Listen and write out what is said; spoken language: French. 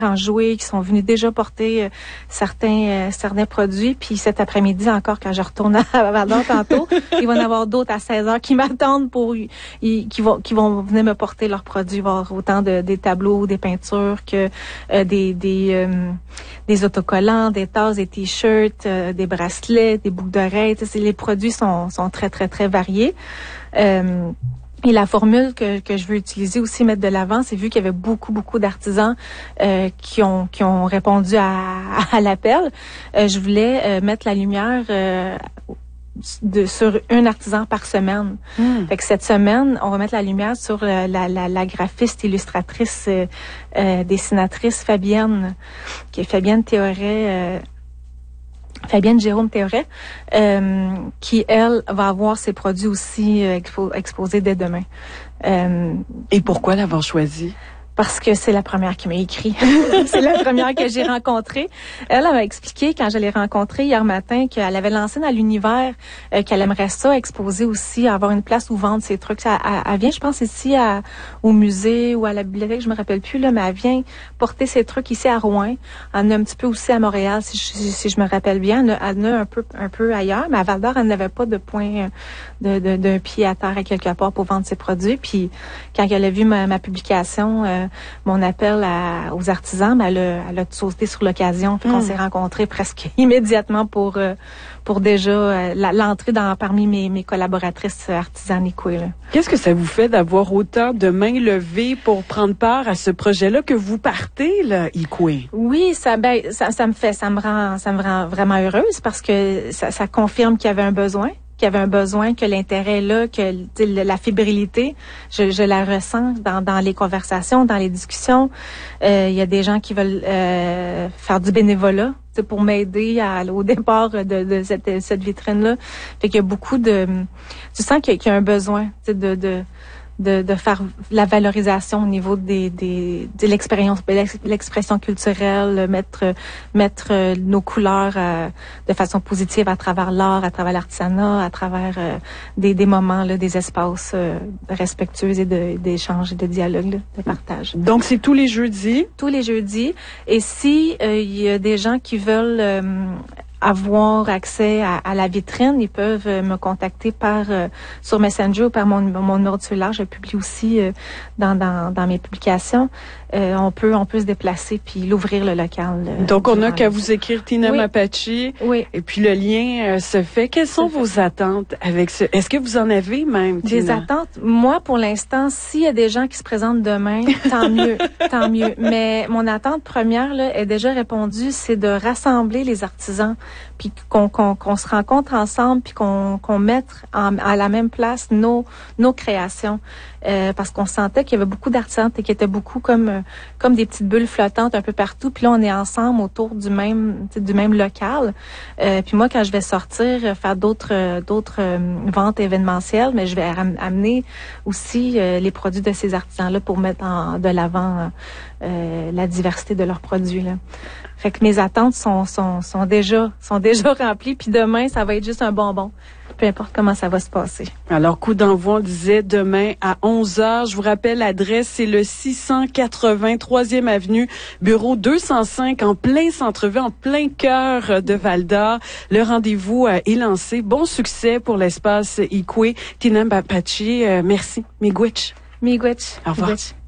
en jouer, qui sont venus déjà porter certains produits. Puis cet après-midi encore, quand je retourne à Val-d'Or tantôt, il va y en avoir d'autres à 16h qui m'attendent qui vont venir me porter leurs produits. Il va y avoir autant des tableaux, des peintures que des autocollants, des tasses, des t-shirts, des bracelets, des boucles d'oreilles. Les produits sont très, très, très variés. Et la formule que je veux utiliser aussi, mettre de l'avant, c'est vu qu'il y avait beaucoup d'artisans qui ont répondu à l'appel. Je voulais mettre la lumière sur un artisan par semaine. Fait que cette semaine, on va mettre la lumière sur la graphiste, illustratrice, dessinatrice Fabienne Théoret. Fabienne Jérôme Théoret, qui, elle, va avoir ses produits aussi exposés dès demain. Et pourquoi l'avoir choisie? Parce que c'est la première qui m'a écrit. C'est la première que j'ai rencontrée. Elle m'a expliqué, quand je l'ai rencontrée hier matin, qu'elle avait lancé dans l'univers, qu'elle aimerait ça exposer aussi, avoir une place où vendre ses trucs. Elle vient, je pense, ici au musée ou à la bibliothèque, je me rappelle plus, là, mais elle vient porter ses trucs ici à Rouen. Elle en a un petit peu aussi à Montréal, si je me rappelle bien. Elle en a un peu ailleurs, mais à Val-d'Or, elle n'avait pas de point d'un pied à terre à quelque part pour vendre ses produits. Puis, quand elle a vu ma publication, mon appel aux artisans, elle a sauté sur l'occasion. Fait qu'on s'est rencontrés presque immédiatement pour déjà l'entrée parmi mes collaboratrices artisanes Ikwe. Qu'est-ce que ça vous fait d'avoir autant de mains levées pour prendre part à ce projet-là que vous partez, là, Ikwe? Oui, ça me rend vraiment heureuse parce que ça confirme qu'il y avait un besoin. Que l'intérêt est là, que la fébrilité, je la ressens dans les conversations, dans les discussions. Il y a des gens qui veulent faire du bénévolat pour m'aider au départ de cette vitrine-là. Fait qu'il y a beaucoup tu sens qu'il y a un besoin de faire la valorisation au niveau de l'expression culturelle, mettre nos couleurs de façon positive à travers l'art, à travers l'artisanat, à travers des moments, là, des espaces respectueux et d'échange et de dialogue, là, de partage. Donc, c'est tous les jeudis? Tous les jeudis. Et si il y a des gens qui veulent avoir accès à la vitrine, ils peuvent me contacter sur Messenger ou par mon numéro de cellulaire. Je publie aussi dans mes publications. On peut se déplacer puis l'ouvrir le local. Donc on n'a qu'à vous écrire Tina Mapachi. Oui. Et puis le lien se fait. Quelles sont vos attentes avec ce? Est-ce que vous en avez même, Tina? Des attentes. Moi, pour l'instant, s'il y a des gens qui se présentent demain, tant mieux, tant mieux. Mais mon attente première là est déjà répondue, c'est de rassembler les artisans, puis qu'on se rencontre ensemble, puis qu'on mette à la même place nos créations. Parce qu'on sentait qu'il y avait beaucoup d'artisans qui étaient beaucoup comme des petites bulles flottantes un peu partout. Puis là, on est ensemble autour du même local. Puis moi, quand je vais sortir, faire d'autres ventes événementielles, mais je vais amener aussi les produits de ces artisans-là pour mettre de l'avant la diversité de leurs produits, là. Fait que mes attentes sont déjà remplies. Puis demain, ça va être juste un bonbon. Peu importe comment ça va se passer. Alors, coup d'envoi, on disait demain à 11h. Je vous rappelle, l'adresse, c'est le 680 3e avenue, bureau 205, en plein centre-ville, en plein cœur de Val-d'Or. Le rendez-vous est lancé. Bon succès pour l'espace Ikwe. Tina Mapachi, merci. Miigwech. Miigwech. Au revoir. Miigwech.